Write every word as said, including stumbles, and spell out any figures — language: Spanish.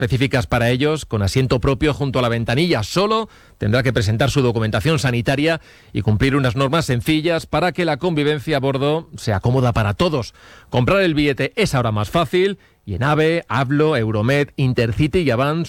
específicas para ellos, con asiento propio junto a la ventanilla. Solo tendrá que presentar su documentación sanitaria y cumplir unas normas sencillas para que la convivencia a bordo sea cómoda para todos. Comprar el billete es ahora más fácil y en AVE, Hablo, Euromed, Intercity y Avant